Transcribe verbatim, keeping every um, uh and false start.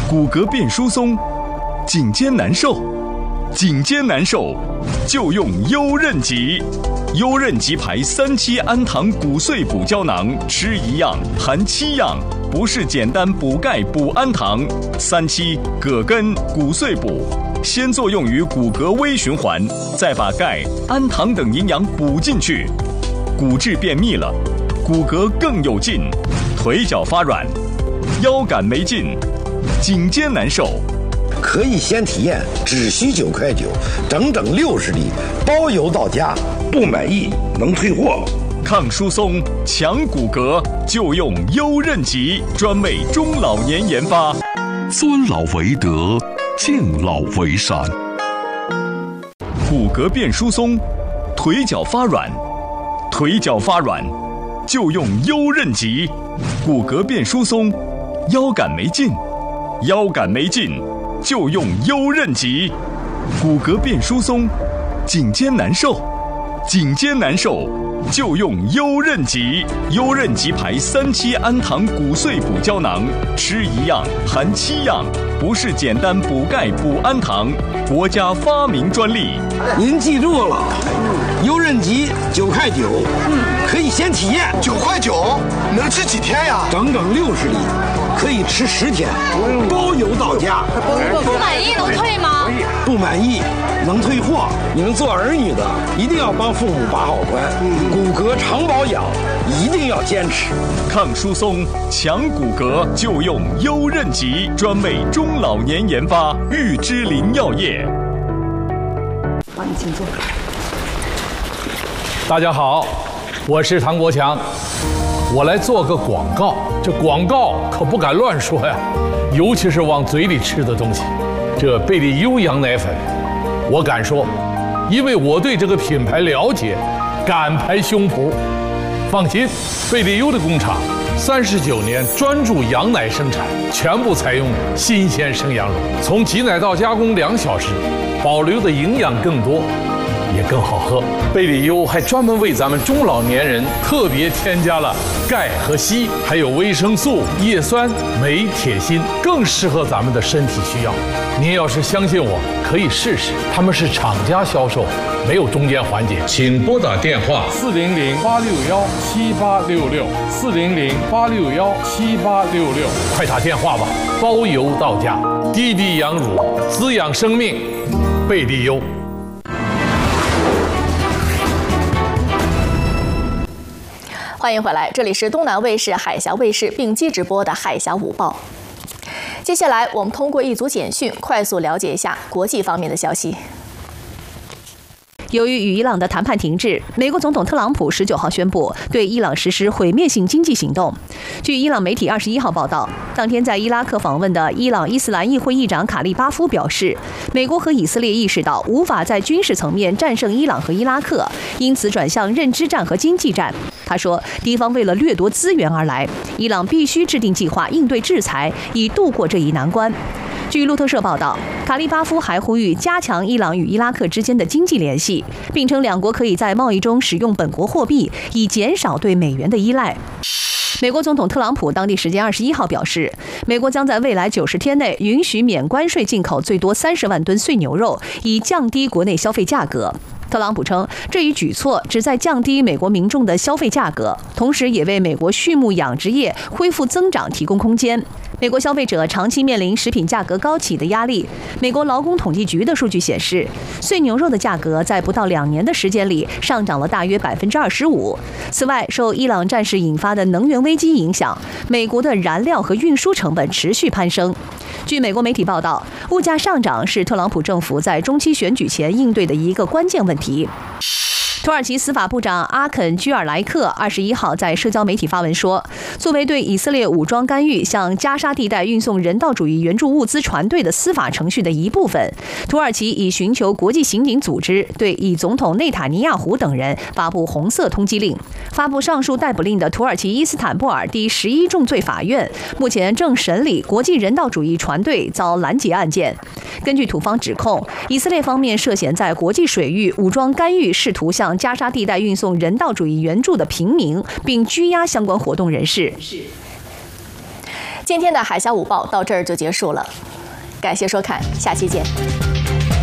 骨骼变疏松，颈肩难受，颈肩难受就用优韧极。优韧极牌三七氨糖骨碎补胶囊，吃一样含七样，不是简单补钙补氨糖。三七葛根骨碎补，先作用于骨骼微循环，再把钙、氨糖等营养补进去，骨质变密了，骨骼更有劲，腿脚发软，腰杆没劲，颈肩难受。 可以先体验，只需九块九，整整六十粒，包邮到家，不满意能退货。 抗疏松、强骨骼，就用优韧极，专为中老年研发。 尊老为德，敬老为善。 骨骼变疏松，腿脚发软，腿脚发软，就用优韧极。骨骼变疏松，腰杆没劲，腰杆没劲，就用优韧极。骨骼变疏松，颈肩难受，颈肩难受就用优韧极。优韧极牌三七氨糖骨碎补胶囊，吃一样含七样，不是简单补钙补氨糖，国家发明专利。 您记住了，优韧极九块九，嗯，可以先体验。 九块九能吃几天呀？ 整整六十粒，可以吃十天，包邮到家。 不满意能退吗？ 不满意能退货。你们做儿女的一定要帮父母把好关，骨骼常保养一定要坚持。 抗疏松、强骨骼就用优韧极，专为中老年研发。玉芝林药业。 好，你请坐。 大家好，我是唐国强，我来做个广告。这广告可不敢乱说呀，尤其是往嘴里吃的东西。这贝利优羊奶粉，我敢说，因为我对这个品牌了解，敢拍胸脯。放心，贝利优的工厂三十九年专注羊奶生产，全部采用新鲜生羊乳，从挤奶到加工两小时，保留的营养更多，也更好喝。贝利优还专门为咱们中老年人特别添加了钙和硒，还有维生素、叶酸、镁、铁、锌，更适合咱们的身体需要。您要是相信我，可以试试。他们是厂家销售，没有中间环节。请拨打电话四零零八六幺七八六六四零零八六幺七八六六，快打电话吧，包邮到家。滴滴羊乳，滋养生命，贝利优。 欢迎回来，这里是东南卫视、海峡卫视并机直播的《海峡午报》。接下来，我们通过一组简讯，快速了解一下国际方面的消息。由于与伊朗的谈判停滞，美国总统特朗普十九号宣布对伊朗实施毁灭性经济行动。据伊朗媒体二十一号报道，当天在伊拉克访问的伊朗伊斯兰议会议长卡利巴夫表示，美国和以色列意识到无法在军事层面战胜伊朗和伊拉克，因此转向认知战和经济战。他说，敌方为了掠夺资源而来，伊朗必须制定计划应对制裁，以度过这一难关。据路透社报道，卡利巴夫还呼吁加强伊朗与伊拉克之间的经济联系，并称两国可以在贸易中使用本国货币，以减少对美元的依赖。美国总统特朗普当地时间二十一号表示，美国将在未来九十天内允许免关税进口最多三十万吨碎牛肉，以降低国内消费价格。特朗普称，这一举措旨在降低美国民众的消费价格，同时也为美国畜牧养殖业恢复增长提供空间。美国消费者长期面临食品价格高企的压力。美国劳工统计局的数据显示，碎牛肉的价格在不到两年的时间里上涨了大约百分之二十五。此外，受伊朗战事引发的能源危机影响，美国的燃料和运输成本持续攀升。据美国媒体报道，物价上涨是特朗普政府在中期选举前应对的一个关键问题。土耳其司法部长阿肯·居尔莱克二十一号在社交媒体发文说，作为对以色列武装干预向加沙地带运送人道主义援助物资船队的司法程序的一部分，土耳其已寻求国际刑警组织对以总统内塔尼亚胡等人发布红色通缉令。发布上述逮捕令的土耳其伊斯坦布尔第十一重罪法院目前正审理国际人道主义船队遭拦截案件。根据土方指控，以色列方面涉嫌在国际水域武装干预，试图向加沙地带运送人道主义援助的平民，并拘押相关活动人士。 今天的海峡午报到这儿就结束了，感谢收看，下期见。